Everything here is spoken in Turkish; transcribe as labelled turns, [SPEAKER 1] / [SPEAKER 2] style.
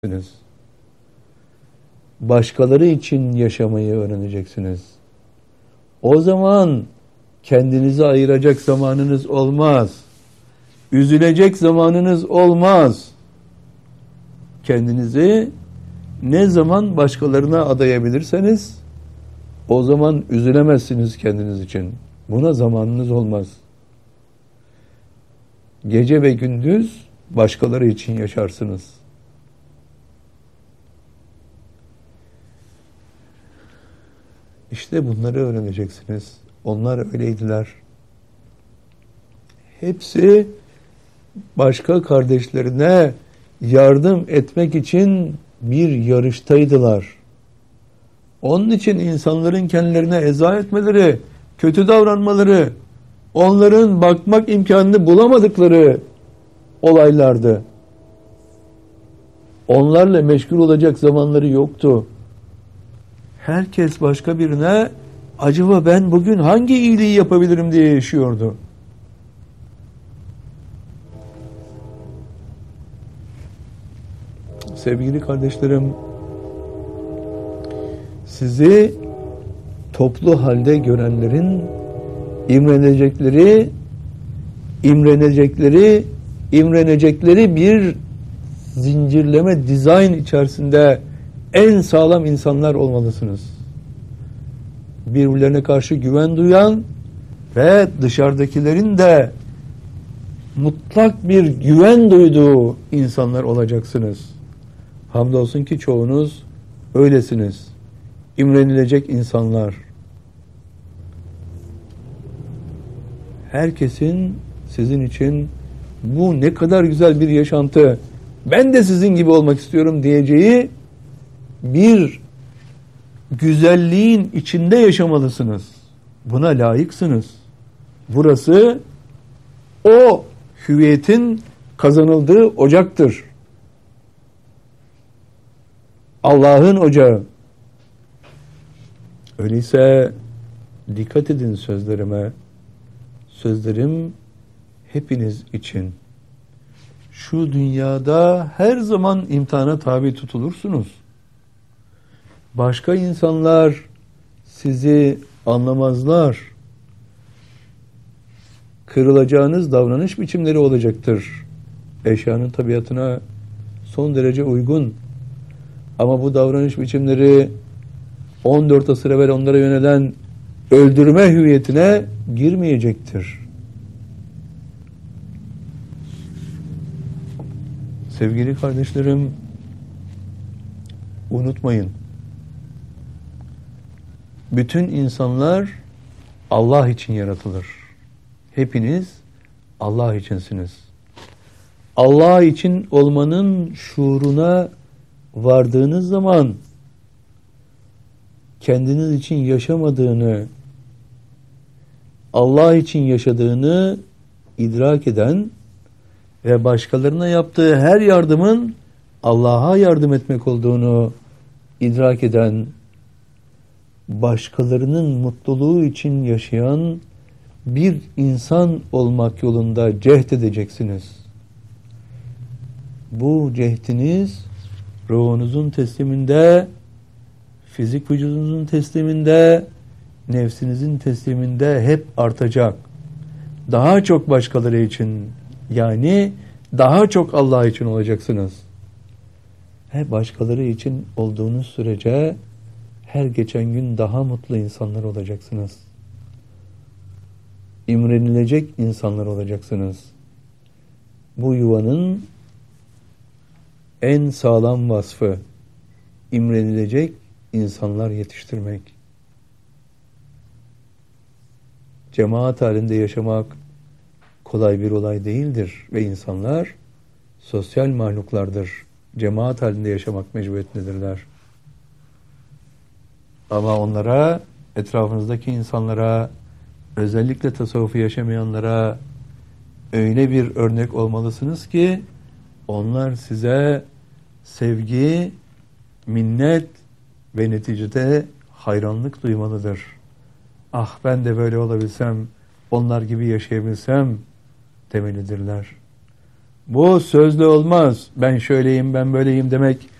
[SPEAKER 1] Başkaları için yaşamayı öğreneceksiniz. O zaman kendinizi ayıracak zamanınız olmaz. Üzülecek zamanınız olmaz. Kendinizi ne zaman başkalarına adayabilirseniz o zaman üzülemezsiniz kendiniz için. Buna zamanınız olmaz. Gece ve gündüz başkaları için yaşarsınız. İşte bunları öğreneceksiniz. Onlar öyleydiler. Hepsi başka kardeşlerine yardım etmek için bir yarıştaydılar. Onun için insanların kendilerine eza etmeleri, kötü davranmaları, onların bakmak imkanını bulamadıkları olaylardı. Onlarla meşgul olacak zamanları yoktu. Herkes başka birine acaba ben bugün hangi iyiliği yapabilirim diye yaşıyordu. Sevgili kardeşlerim, sizi toplu halde görenlerin imrenecekleri bir zincirleme dizayn içerisinde en sağlam insanlar olmalısınız. Birbirlerine karşı güven duyan ve dışarıdakilerin de mutlak bir güven duyduğu insanlar olacaksınız. Hamdolsun ki çoğunuz öylesiniz. İmrenilecek insanlar. Herkesin sizin için bu ne kadar güzel bir yaşantı, ben de sizin gibi olmak istiyorum diyeceği bir güzelliğin içinde yaşamalısınız. Buna layıksınız. Burası o hüviyetin kazanıldığı ocaktır. Allah'ın ocağı. Öyleyse dikkat edin sözlerime. Sözlerim hepiniz için. Şu dünyada her zaman imtihana tabi tutulursunuz. Başka insanlar sizi anlamazlar. Kırılacağınız davranış biçimleri olacaktır. Eşyanın tabiatına son derece uygun. Ama bu davranış biçimleri 14 asır evvel onlara yönelen öldürme hüviyetine girmeyecektir. Sevgili kardeşlerim, unutmayın. Bütün insanlar Allah için yaratılır. Hepiniz Allah içinsiniz. Allah için olmanın şuuruna vardığınız zaman kendiniz için yaşamadığını, Allah için yaşadığını idrak eden ve başkalarına yaptığı her yardımın Allah'a yardım etmek olduğunu idrak eden, başkalarının mutluluğu için yaşayan bir insan olmak yolunda cehd edeceksiniz. Bu cehdiniz ruhunuzun tesliminde, fizik vücudunuzun tesliminde, nefsinizin tesliminde hep artacak. Daha çok başkaları için, yani daha çok Allah için olacaksınız. Hep başkaları için olduğunuz sürece her geçen gün daha mutlu insanlar olacaksınız. İmrenilecek insanlar olacaksınız. Bu yuvanın en sağlam vasfı imrenilecek insanlar yetiştirmek. Cemaat halinde yaşamak kolay bir olay değildir ve insanlar sosyal mahluklardır. Cemaat halinde yaşamak mecburiyetindedirler. Ama onlara, etrafınızdaki insanlara, özellikle tasavvufu yaşamayanlara öyle bir örnek olmalısınız ki onlar size sevgi, minnet ve neticede hayranlık duymalıdır. Ah ben de böyle olabilsem, onlar gibi yaşayabilsem demelidirler. Bu sözlü olmaz. Ben şöyleyim, ben böyleyim demek